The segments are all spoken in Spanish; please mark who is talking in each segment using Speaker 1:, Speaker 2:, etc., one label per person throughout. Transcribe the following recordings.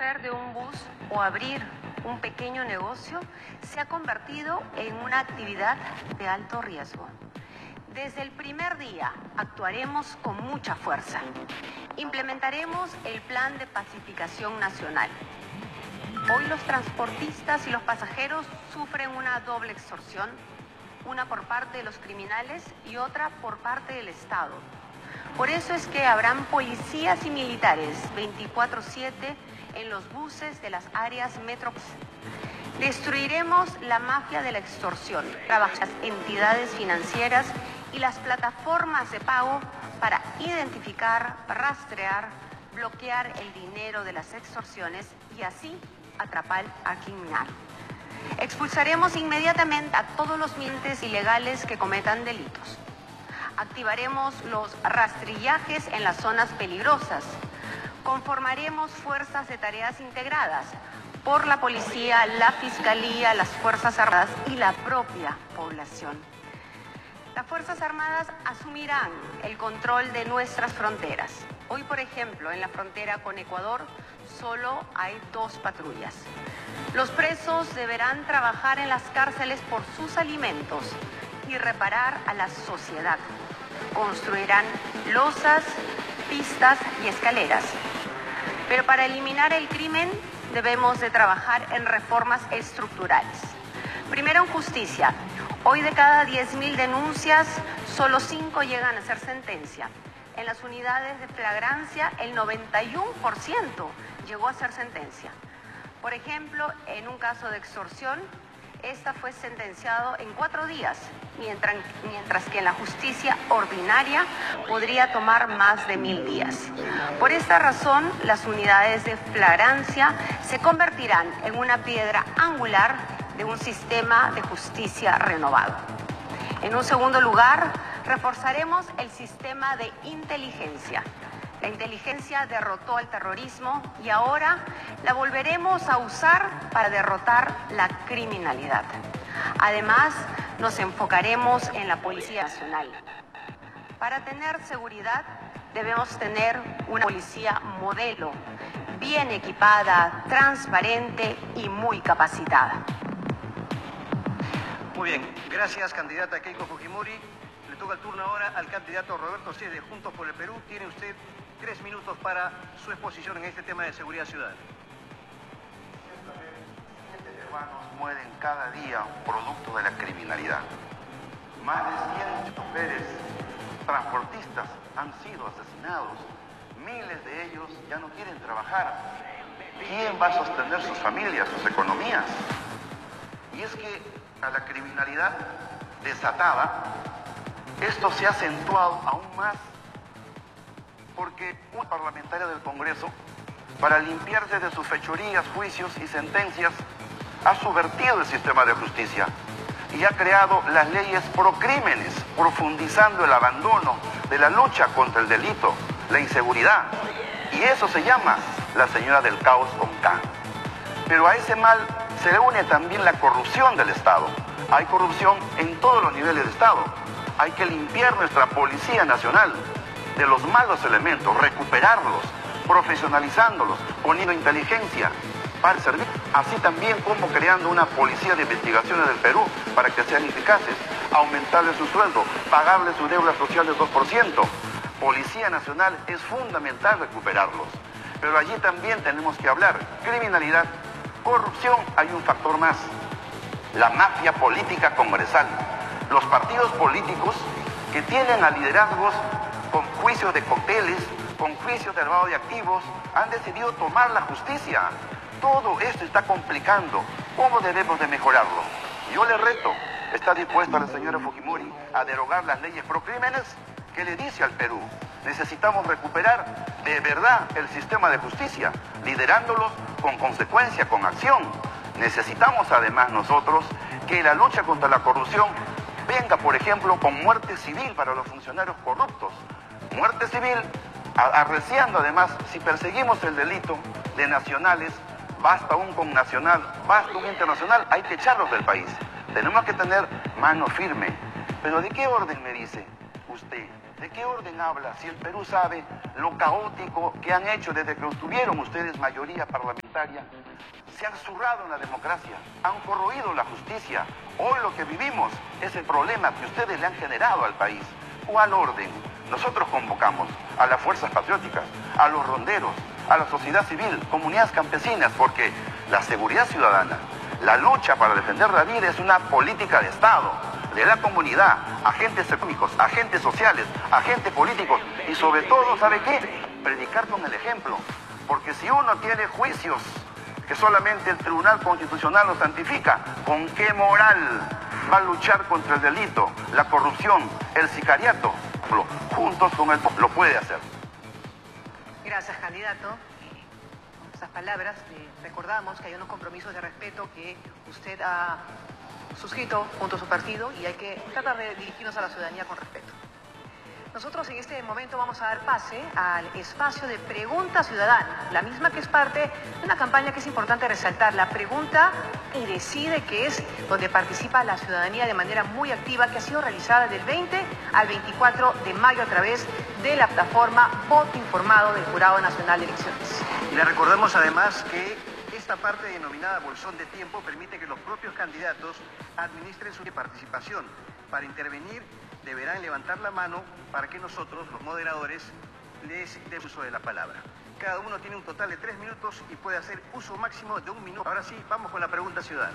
Speaker 1: chofer de un bus o abrir un pequeño negocio se ha convertido en una actividad de alto riesgo. Desde el primer día actuaremos con mucha fuerza. Implementaremos el Plan de Pacificación Nacional. Hoy los transportistas y los pasajeros sufren una doble extorsión, una por parte de los criminales y otra por parte del Estado. Por eso es que habrán policías y militares 24/7 en los buses de las áreas metro. Destruiremos la mafia de la extorsión, las entidades financieras y las plataformas de pago para identificar, rastrear, bloquear el dinero de las extorsiones y así atrapar al criminal. Expulsaremos inmediatamente a todos los mientes ilegales que cometan delitos. Activaremos los rastrillajes en las zonas peligrosas. Conformaremos fuerzas de tareas integradas por la policía, la fiscalía, las Fuerzas Armadas y la propia población. Las Fuerzas Armadas asumirán el control de nuestras fronteras. Hoy, por ejemplo, en la frontera con Ecuador solo hay 2 patrullas. Los presos deberán trabajar en las cárceles por sus alimentos y reparar a la sociedad. Construirán losas, pistas y escaleras. Pero para eliminar el crimen debemos de trabajar en reformas estructurales. Primero, en justicia. Hoy de cada 10.000 denuncias, solo 5 llegan a ser sentencia. En las unidades de flagrancia, el 91% llegó a ser sentencia. Por ejemplo, en un caso de extorsión, esta fue sentenciado en 4 días, mientras que en la justicia ordinaria podría tomar más de 1.000 días. Por esta razón, las unidades de flagrancia se convertirán en una piedra angular de un sistema de justicia renovado. En un segundo lugar, reforzaremos el sistema de inteligencia. La inteligencia derrotó al terrorismo y ahora la volveremos a usar para derrotar la criminalidad. Además, nos enfocaremos en la Policía Nacional. Para tener seguridad, debemos tener una policía modelo, bien equipada, transparente y muy capacitada.
Speaker 2: Muy bien, gracias candidata Keiko Fujimori. Le toca el turno ahora al candidato Roberto Sies de Juntos por el Perú. Tiene usted 3 minutos para su exposición en este tema de seguridad ciudadana.
Speaker 3: Miles de peruanos mueren cada día producto de la criminalidad. Más de 100 choferes transportistas han sido asesinados. Miles de ellos ya no quieren trabajar. ¿Quién va a sostener sus familias, sus economías? Y es que a la criminalidad desatada, esto se ha acentuado aún más porque un parlamentario del Congreso, para limpiarse de sus fechorías, juicios y sentencias, ha subvertido el sistema de justicia y ha creado las leyes pro crímenes, profundizando el abandono de la lucha contra el delito, la inseguridad. Y eso se llama la señora del caos con K. Pero a ese mal se le une también la corrupción del Estado. Hay corrupción en todos los niveles de Estado. Hay que limpiar nuestra Policía Nacional de los malos elementos, recuperarlos, profesionalizándolos, poniendo inteligencia para servir, así también como creando una policía de investigaciones del Perú para que sean eficaces, aumentarles su sueldo, pagarles su deuda social del 2%. Policía Nacional es fundamental recuperarlos, pero allí también tenemos que hablar criminalidad, corrupción. Hay un factor más, la mafia política congresal, los partidos políticos que tienen a liderazgos con juicios de cócteles, con juicios de lavado de activos, han decidido tomar la justicia. Todo esto está complicando. ¿Cómo debemos de mejorarlo? Yo le reto, ¿está dispuesta la señora Fujimori a derogar las leyes pro crímenes? ¿Qué le dice al Perú? Necesitamos recuperar de verdad el sistema de justicia, liderándolos con consecuencia, con acción. Necesitamos además nosotros que la lucha contra la corrupción venga, por ejemplo, con muerte civil para los funcionarios corruptos. Muerte civil, arreciando además, si perseguimos el delito de nacionales, basta un connacional, basta un internacional, hay que echarlos del país. Tenemos que tener mano firme. ¿Pero de qué orden me dice usted? ¿De qué orden habla si el Perú sabe lo caótico que han hecho desde que obtuvieron ustedes mayoría parlamentaria? Se han zurrado en la democracia, han corroído la justicia. Hoy lo que vivimos es el problema que ustedes le han generado al país. ¿Cuál orden? Nosotros convocamos a las fuerzas patrióticas, a los ronderos, a la sociedad civil, comunidades campesinas, porque la seguridad ciudadana, la lucha para defender la vida es una política de Estado, de la comunidad, agentes económicos, agentes sociales, agentes políticos y sobre todo, ¿sabe qué? Predicar con el ejemplo, porque si uno tiene juicios que solamente el Tribunal Constitucional lo santifica, ¿con qué moral va a luchar contra el delito, la corrupción, el sicariato? Juntos con el pueblo lo puede hacer.
Speaker 4: Gracias, candidato. Con estas palabras recordamos que hay unos compromisos de respeto que usted ha suscrito junto a su partido y hay que tratar de dirigirnos a la ciudadanía con respeto. Nosotros en este momento vamos a dar pase al espacio de pregunta ciudadana, la misma que es parte de una campaña que es importante resaltar, la pregunta y decide, que es donde participa la ciudadanía de manera muy activa, que ha sido realizada del 20 al 24 de mayo a través de la plataforma Voto Informado del Jurado Nacional de Elecciones.
Speaker 2: Y le recordamos además que esta parte denominada bolsón de tiempo permite que los propios candidatos administren su participación. Para intervenir deberán levantar la mano para que nosotros, los moderadores, les demos uso de la palabra. Cada uno tiene un total de 3 minutos y puede hacer uso máximo de 1 minuto. Ahora sí, vamos con la pregunta ciudadana.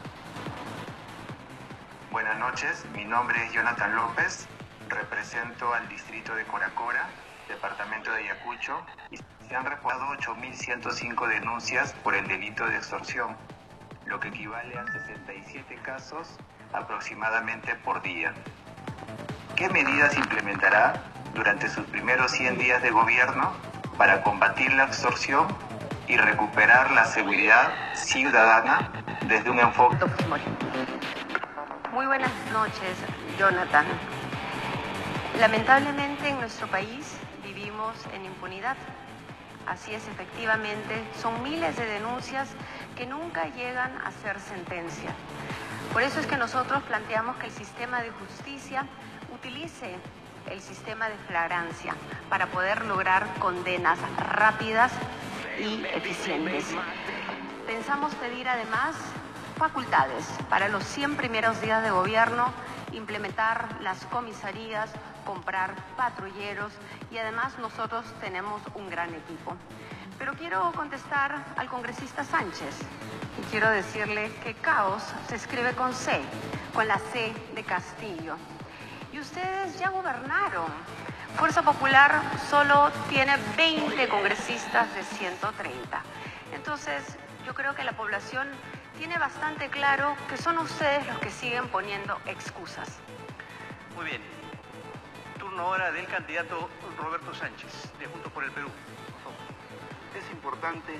Speaker 5: Buenas noches, mi nombre es Jonathan López, represento al distrito de Coracora, departamento de Ayacucho, y se han reportado 8.105 denuncias por el delito de extorsión, lo que equivale a 67 casos aproximadamente por día. ¿Qué medidas implementará durante sus primeros 100 días de gobierno para combatir la extorsión y recuperar la seguridad ciudadana desde un enfoque?
Speaker 1: Muy buenas noches, Jonathan. Lamentablemente en nuestro país vivimos en impunidad. Así es, efectivamente, son miles de denuncias que nunca llegan a ser sentencia. Por eso es que nosotros planteamos que el sistema de justicia utilice el sistema de flagrancia para poder lograr condenas rápidas y eficientes. Pensamos pedir además facultades para los 100 primeros días de gobierno, implementar las comisarías, comprar patrulleros y además nosotros tenemos un gran equipo. Pero quiero contestar al congresista Sánchez y quiero decirle que caos se escribe con C, con la C de Castillo. Y ustedes ya gobernaron. Fuerza Popular solo tiene 20 congresistas de 130. Entonces, yo creo que la población tiene bastante claro que son ustedes los que siguen poniendo excusas.
Speaker 2: Muy bien. Turno ahora del candidato Roberto Sánchez, de Juntos por el Perú.
Speaker 3: Es importante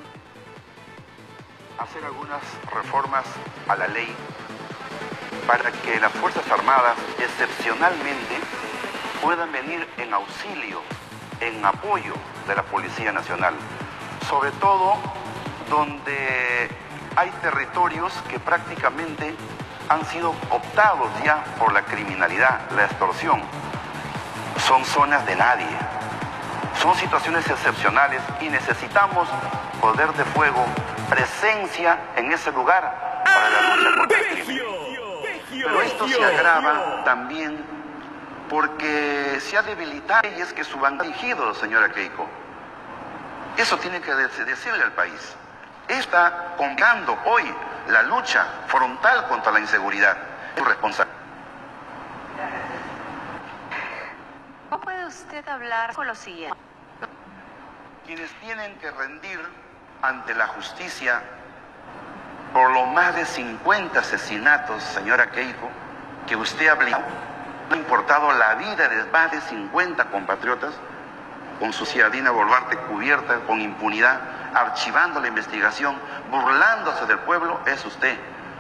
Speaker 3: hacer algunas reformas a la ley para que las Fuerzas Armadas excepcionalmente puedan venir en auxilio, en apoyo de la Policía Nacional, sobre todo donde hay territorios que prácticamente han sido optados ya por la criminalidad, la extorsión. Son zonas de nadie, son situaciones excepcionales y necesitamos poder de fuego, presencia en ese lugar para la lucha contra el crimen. Pero esto se agrava también porque se ha debilitado leyes que han dirigido, señora Keiko. Eso tiene que decirle al país. Está complicando hoy la lucha frontal contra la inseguridad. Es responsable.
Speaker 1: ¿Cómo puede usted hablar con lo siguiente?
Speaker 3: Quienes tienen que rendir ante la justicia por los más de 50 asesinatos, señora Keiko, que usted ha aplicado, ha importado la vida de más de 50 compatriotas, con su ciudadana Boluarte cubierta con impunidad, archivando la investigación, burlándose del pueblo, es usted.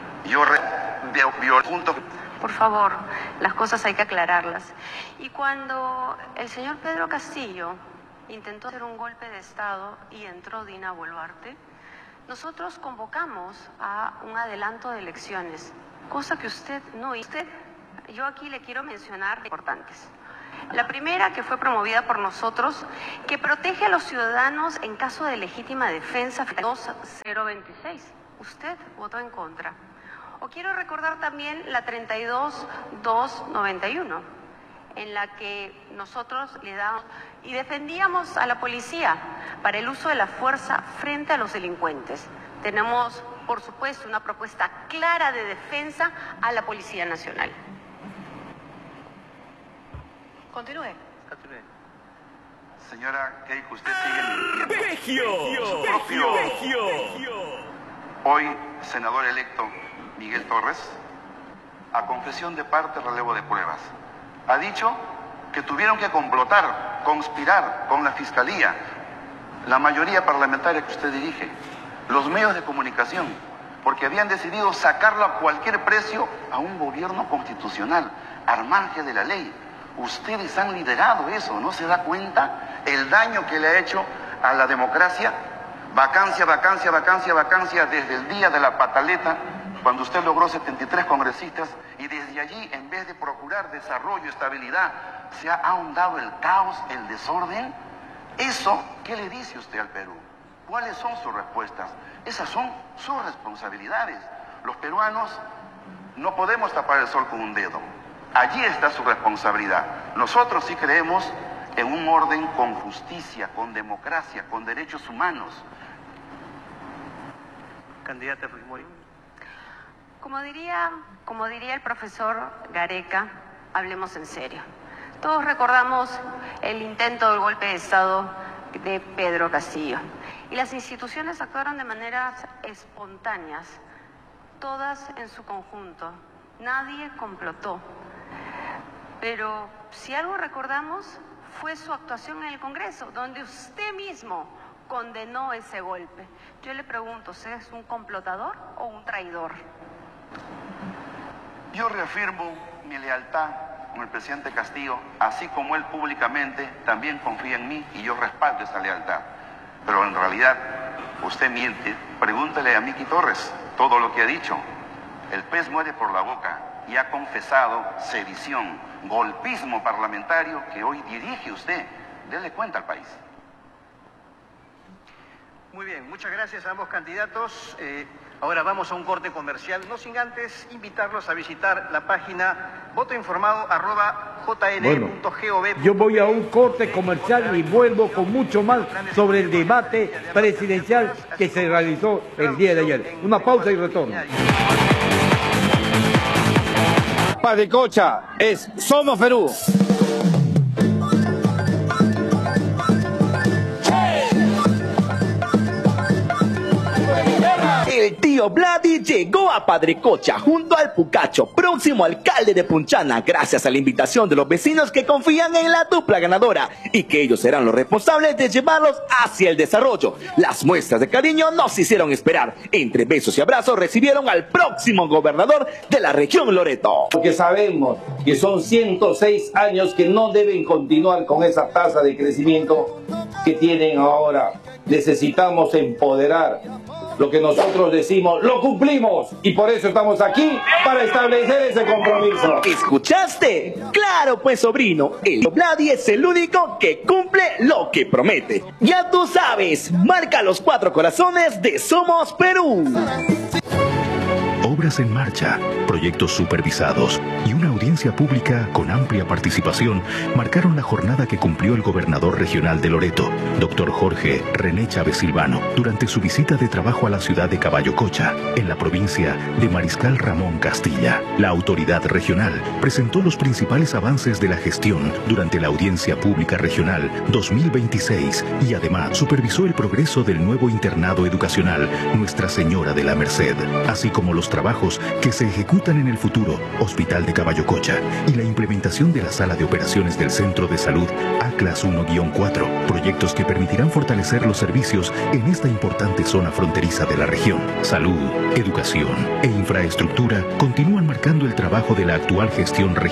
Speaker 1: Por favor, las cosas hay que aclararlas. Y cuando el señor Pedro Castillo intentó hacer un golpe de Estado y entró Dina Boluarte, nosotros convocamos a un adelanto de elecciones, cosa que usted no hizo. Yo aquí le quiero mencionar importantes. La primera, que fue promovida por nosotros, que protege a los ciudadanos en caso de legítima defensa, 2026. Usted votó en contra. O quiero recordar también la 32.291, en la que nosotros le damos y defendíamos a la policía para el uso de la fuerza frente a los delincuentes. Tenemos, por supuesto, una propuesta clara de defensa a la Policía Nacional.
Speaker 4: Continúe.
Speaker 3: Señora Keiko, usted sigue mintiendo.
Speaker 6: ¡Vegio!
Speaker 3: Hoy, senador electo Miguel Torres, a confesión de parte, relevo de pruebas, ha dicho que tuvieron que complotar, conspirar con la Fiscalía, la mayoría parlamentaria que usted dirige, los medios de comunicación, porque habían decidido sacarlo a cualquier precio a un gobierno constitucional, al margen de la ley. Ustedes han liderado eso, ¿no se da cuenta el daño que le ha hecho a la democracia? Vacancia, vacancia, vacancia, vacancia desde el día de la pataleta, cuando usted logró 73 congresistas, y desde allí, en vez de procurar desarrollo, estabilidad, se ha ahondado el caos, el desorden. ¿Eso qué le dice usted al Perú? ¿Cuáles son sus respuestas? Esas son sus responsabilidades. Los peruanos no podemos tapar el sol con un dedo. Allí está su responsabilidad. Nosotros sí creemos en un orden con justicia, con democracia, con derechos humanos.
Speaker 2: Candidata Fujimori.
Speaker 1: Como diría el profesor Gareca, hablemos en serio. Todos recordamos el intento del golpe de Estado de Pedro Castillo. Y las instituciones actuaron de maneras espontáneas, todas en su conjunto. Nadie complotó. Pero si algo recordamos fue su actuación en el Congreso, donde usted mismo condenó ese golpe. Yo le pregunto, ¿usted es un complotador o un traidor?
Speaker 3: Yo reafirmo mi lealtad con el presidente Castillo, así como él públicamente también confía en mí y yo respaldo esa lealtad. Pero en realidad, usted miente. Pregúntele a Miki Torres todo lo que ha dicho. El pez muere por la boca y ha confesado sedición, golpismo parlamentario que hoy dirige usted. Dele cuenta al país.
Speaker 2: Muy bien, muchas gracias a ambos candidatos. Ahora vamos a un corte comercial, no sin antes invitarlos a visitar la página votoinformado@jn.gov.
Speaker 6: Yo voy a un corte comercial y vuelvo con mucho más sobre el debate presidencial que se realizó el día de ayer. Una pausa y retorno.
Speaker 7: Padre Cocha es Somos Perú.
Speaker 8: El tío Vladi llegó a Padre Cocha junto al Pucacho, próximo alcalde de Punchana, gracias a la invitación de los vecinos que confían en la dupla ganadora y que ellos serán los responsables de llevarlos hacia el desarrollo. Las muestras de cariño no se hicieron esperar. Entre besos y abrazos recibieron al próximo gobernador de la región Loreto.
Speaker 7: Porque sabemos que son 106 años que no deben continuar con esa tasa de crecimiento que tienen ahora. Necesitamos empoderar. Lo que nosotros decimos, lo cumplimos. Y por eso estamos aquí, para establecer ese compromiso.
Speaker 8: ¿Escuchaste? Claro pues, sobrino, el Vladi es el único que cumple lo que promete. Ya tú sabes, marca los 4 corazones de Somos Perú.
Speaker 9: Obras en marcha, proyectos supervisados y una audiencia pública con amplia participación marcaron la jornada que cumplió el gobernador regional de Loreto, doctor Jorge René Chávez Silvano, durante su visita de trabajo a la ciudad de Caballo Cocha, en la provincia de Mariscal Ramón Castilla. La autoridad regional presentó los principales avances de la gestión durante la audiencia pública regional 2026 y además supervisó el progreso del nuevo internado educacional Nuestra Señora de la Merced, así como los trabajos que se ejecutan en el futuro Hospital de Caballo Cocha y la implementación de la sala de operaciones del Centro de Salud ACLAS 1-4, proyectos que permitirán fortalecer los servicios en esta importante zona fronteriza de la región. Salud, educación e infraestructura continúan marcando el trabajo de la actual gestión regional